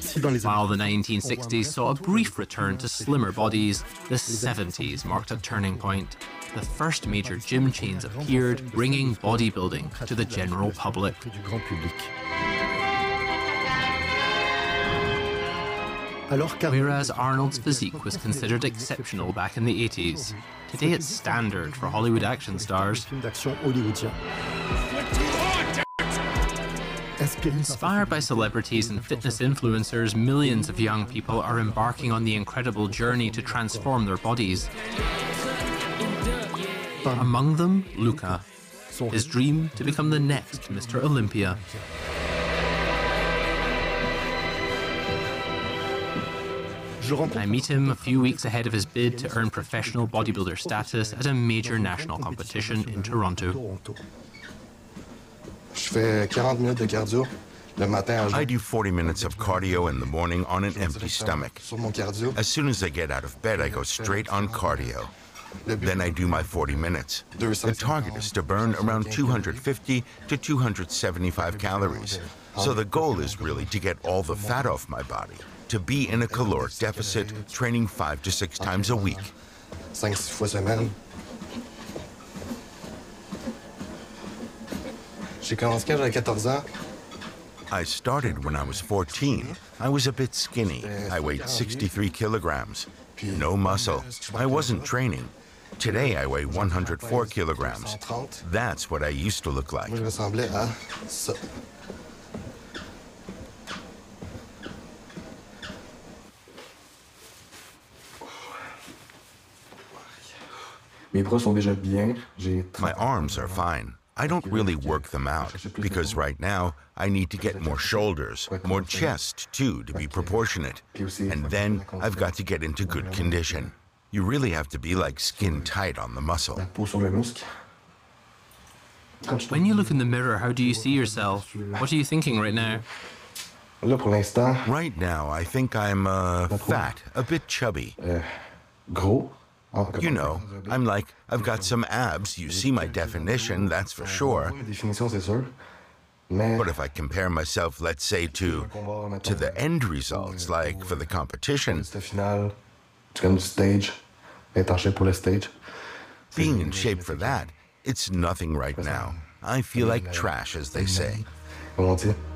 While the 1960s saw a brief return to slimmer bodies, the 70s marked a turning point. The first major gym chains appeared, bringing bodybuilding to the general public. Whereas Arnold's physique was considered exceptional back in the 80s, today it's standard for Hollywood action stars. Inspired by celebrities and fitness influencers, millions of young people are embarking on the incredible journey to transform their bodies. Among them, Luca. His dream to become the next Mr. Olympia. I meet him a few weeks ahead of his bid to earn professional bodybuilder status at a major national competition in Toronto. I do 40 minutes of cardio in the morning on an empty stomach. As soon as I get out of bed, I go straight on cardio. Then I do my 40 minutes. The target is to burn around 250 to 275 calories. So the goal is really to get all the fat off my body, to be in a caloric deficit, training 5 to 6 times a week. I started when I was 14. I was a bit skinny. I weighed 63 kilograms. No muscle. I wasn't training. Today I weigh 104 kilograms. That's what I used to look like. My arms are fine. I don't really work them out because right now I need to get more shoulders, more chest too, to be proportionate. And then I've got to get into good condition. You really have to be like skin tight on the muscle. When you look in the mirror, how do you see yourself? What are you thinking right now? Right now, I think I'm fat, a bit chubby. You know, I'm like, I've got some abs. You see my definition, that's for sure. But if I compare myself, let's say, to the end results, like for the competition, being in shape for that, it's nothing right now. I feel like trash, as they say.